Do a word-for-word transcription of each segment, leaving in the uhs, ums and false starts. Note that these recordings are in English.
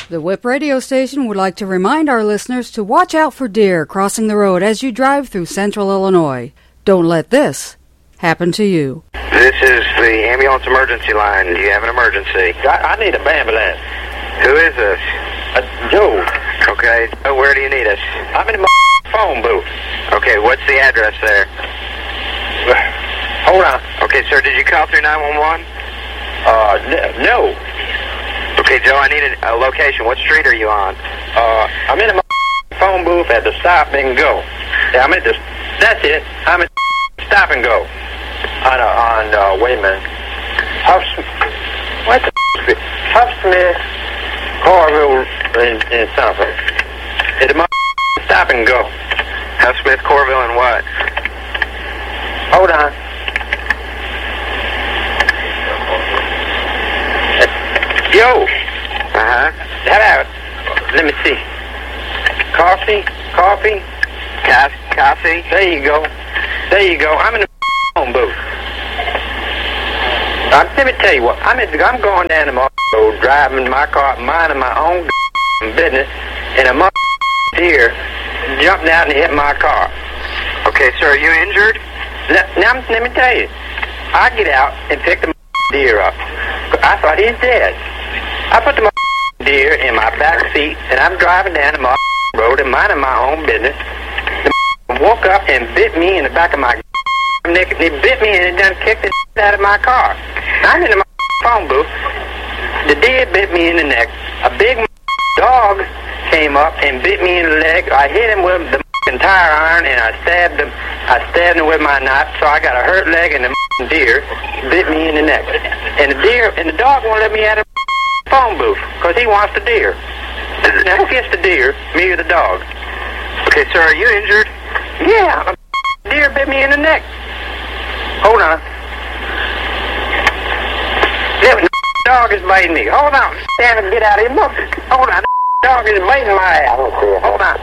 The Whip radio station would like to remind our listeners to watch out for deer crossing the road as you drive through central Illinois. Don't let this happen to you. This is the ambulance emergency line. Do you have an emergency? I, I need an ambulance. Who is this? Uh, Joe. Okay, so where do you need us? I'm in my phone booth. Okay, what's the address there? Hold on. Okay, sir, did you call through nine one one? Uh, n- no. Okay, Joe, I need a, a location. What street are you on? Uh, I'm in my phone booth at the Stop and Go. Yeah, I'm at the, that's it. I'm at the Stop and Go. On, uh, on, uh, wait a minute. Huff, what the Huff Smith, Corville, and, and something. At the Stop and Go. Huff Smith, Corville, and what? Hold on. Yo. Uh-huh. How about, let me see. Coffee? Coffee? Cass Cassie? There you go. There you go. I'm in the phone booth. Uh, let me tell you what. I'm, in, I'm going down the road, driving my car, minding my own business, and a deer jumped out and hit my car. Okay, sir, are you injured? Now, now, let me tell you. I get out and pick the deer up. I thought he's dead. I put the deer in my back seat, and I'm driving down the road and minding my own business. The woke up and bit me in the back of my neck. They bit me and it done kicked the out of my car. I'm in the phone booth. The deer bit me in the neck. A big dog came up and bit me in the leg. I hit him with the tire iron and I stabbed him. I stabbed him with my knife, so I got a hurt leg, and the deer bit me in the neck. And the deer and the dog won't let me out of the phone booth because he wants the deer. Now who gets the deer? Me or the dog? Okay, sir, are you injured? Yeah, a deer bit me in the neck. Hold on. Yeah, the dog is biting me. Hold on. Stand and get out of here. Look. Hold on. The dog is biting my ass. Hold on.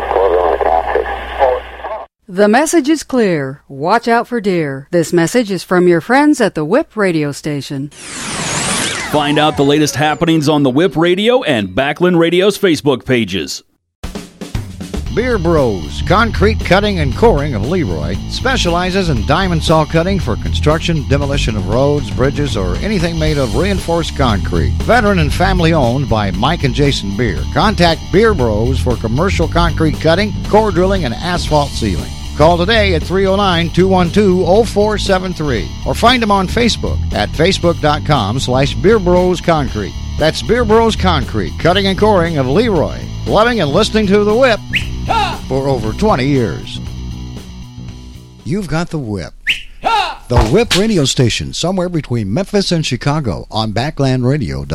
The message is clear. Watch out for deer. This message is from your friends at the Whip radio station. Find out the latest happenings on the Whip Radio and Backland Radio's Facebook pages. Beer Bros, concrete cutting and coring of Leroy, specializes in diamond saw cutting for construction, demolition of roads, bridges, or anything made of reinforced concrete. Veteran and family owned by Mike and Jason Beer. Contact Beer Bros for commercial concrete cutting, core drilling, and asphalt sealing. Call today at three oh nine, two one two, oh four seven three or find them on Facebook at facebook.com slash Beer Bros Concrete. That's Beer Bros Concrete, cutting and coring of Leroy. Loving and listening to the Whip for over twenty years. You've got the Whip. The Whip radio station, somewhere between Memphis and Chicago on Backland Radio.